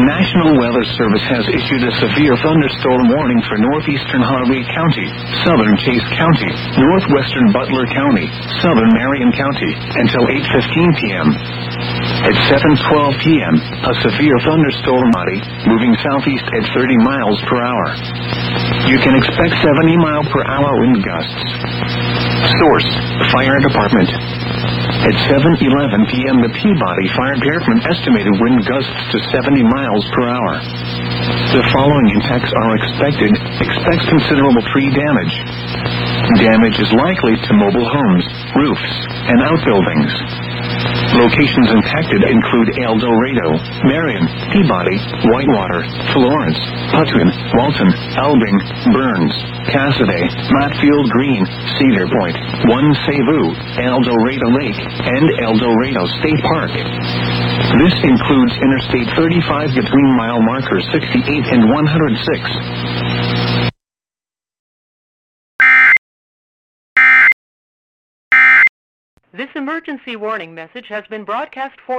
National Weather Service has issued a severe thunderstorm warning for northeastern Harvey County, southern Chase County, northwestern Butler County, southern Marion County, until 8:15 p.m. At 7:12 p.m., a severe thunderstorm body moving southeast at 30 miles per hour. You can expect 70-mile-per-hour wind gusts. Source: Fire Department. At 7:11 p.m., the Peabody Fire Department estimated wind gusts to 70 miles per hour. The following impacts are expected. Expects considerable tree damage. Damage is likely to mobile homes, roofs, and outbuildings. Locations impacted include El Dorado, Marion, Peabody, Whitewater, Florence, Putwin, Walton, Albing, Burns, Cassidy, Matfield Green, Cedar Point, One Sevu, El Dorado Lake, and El Dorado State Park. This includes Interstate 35 between mile markers 68 and 106. This emergency warning message has been broadcast for